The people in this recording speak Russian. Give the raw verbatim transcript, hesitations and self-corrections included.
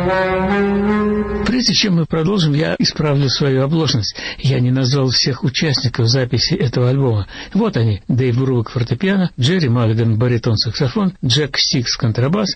Прежде чем мы продолжим, я исправлю свою оплошность. Я не назвал всех участников записи этого альбома. Вот они: Дэйв Брувок — фортепиано, Джерри Маллиган — баритон-саксофон, Джек Стикс — контрабас,